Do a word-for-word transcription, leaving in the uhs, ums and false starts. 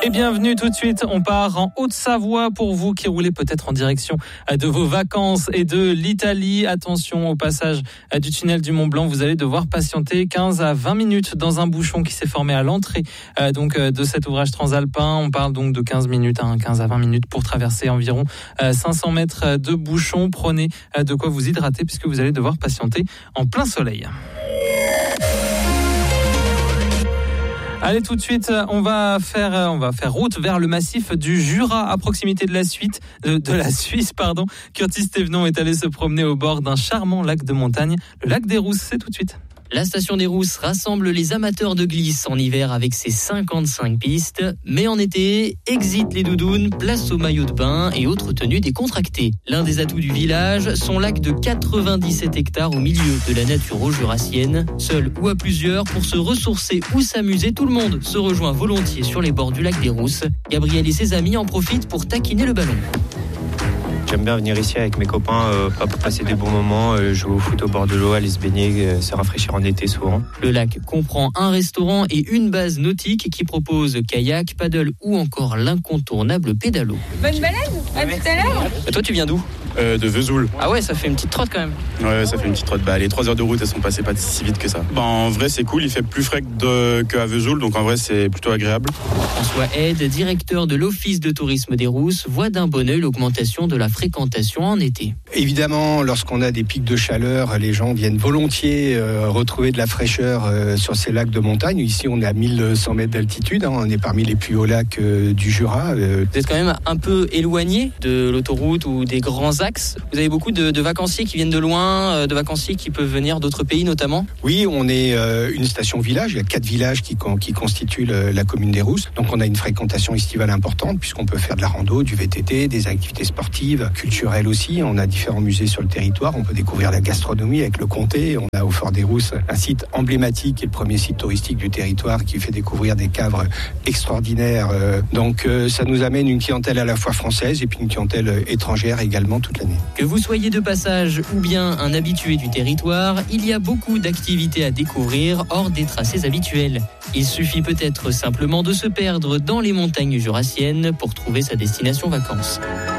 Et bienvenue tout de suite, on part en Haute-Savoie pour vous qui roulez peut-être en direction de vos vacances et de l'Italie. Attention au passage du tunnel du Mont Blanc, vous allez devoir patienter quinze à vingt minutes dans un bouchon qui s'est formé à l'entrée donc de cet ouvrage transalpin. On parle donc de quinze minutes, hein, quinze à vingt minutes pour traverser environ cinq cents mètres de bouchon. Prenez de quoi vous hydrater puisque vous allez devoir patienter en plein soleil. Allez, tout de suite, on va faire, on va faire route vers le massif du Jura, à proximité de la Suisse, de, de la Suisse, pardon. Curtis Thévenon est allé se promener au bord d'un charmant lac de montagne, le lac des Rousses. C'est tout de suite. La station des Rousses rassemble les amateurs de glisse en hiver avec ses cinquante-cinq pistes, mais en été, exit les doudounes, place au maillot de bain et autres tenues décontractées. L'un des atouts du village, son lac de quatre-vingt-dix-sept hectares au milieu de la nature jurassienne. Seul ou à plusieurs, pour se ressourcer ou s'amuser, tout le monde se rejoint volontiers sur les bords du lac des Rousses. Gabriel et ses amis en profitent pour taquiner le ballon. J'aime bien venir ici avec mes copains euh, pour passer des bons moments, euh, jouer au foot au bord de l'eau, aller se baigner, euh, se rafraîchir en été souvent. Le lac comprend un restaurant et une base nautique qui propose kayak, paddle ou encore l'incontournable pédalo. Bonne balade, à tout à l'heure. Et toi, tu viens d'où ? Euh, de Vesoul. Ah ouais, ça fait une petite trotte quand même. Ouais, ça fait une petite trotte. Bah, les trois heures de route, elles sont passées pas si vite que ça. Bah, en vrai, c'est cool. Il fait plus frais que qu'à Vesoul, donc en vrai, c'est plutôt agréable. François Aide, directeur de l'Office de tourisme des Rousses, voit d'un bon œil l'augmentation de la fréquentation en été. Évidemment, lorsqu'on a des pics de chaleur, les gens viennent volontiers euh, retrouver de la fraîcheur euh, sur ces lacs de montagne. Ici, on est à mille cent mètres d'altitude. Hein, on est parmi les plus hauts lacs euh, du Jura. Euh. Vous êtes quand même un peu éloigné de l'autoroute ou des grands axes. Vous avez beaucoup de, de vacanciers qui viennent de loin, de vacanciers qui peuvent venir d'autres pays notamment. Oui, on est euh, une station village. Il y a quatre villages qui, qui constituent le, la commune des Rousses. Donc on a une fréquentation estivale importante puisqu'on peut faire de la rando, du V T T, des activités sportives, culturelles aussi. On a différents musées sur le territoire. On peut découvrir la gastronomie avec le comté. On a au Fort des Rousses un site emblématique qui est le premier site touristique du territoire qui fait découvrir des caves extraordinaires. Donc ça nous amène une clientèle à la fois française et puis une clientèle étrangère également toute l'année. Que vous soyez de passage ou bien un habitué du territoire, il y a beaucoup d'activités à découvrir hors des tracés habituels. Il suffit peut-être simplement de se perdre dans les montagnes jurassiennes pour trouver sa destination vacances.